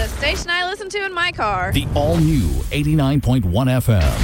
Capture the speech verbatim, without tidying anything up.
the station I listen to in my car. The all-new eighty-nine point one F M.